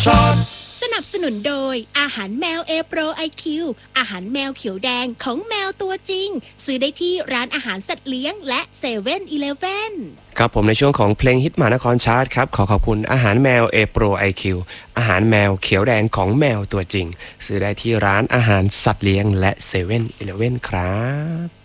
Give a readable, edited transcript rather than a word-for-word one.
สนับสนุนโดยอาหารแมวเอโปรไอคิวอาหารแมวเขียวแดงของแมวตัวจริงซื้อได้ที่ร้านอาหารสัตว์เลี้ยงและเซเว่นอีเลฟเว่นครับผมในช่วงของเพลงฮิตมหานครชาร์ตครับขอขอบคุณอาหารแมวเอโปรไอคิวอาหารแมวเขียวแดงของแมวตัวจริงซื้อได้ที่ร้านอาหารสัตว์เลี้ยงและเซเว่นอีเลฟเว่นครับ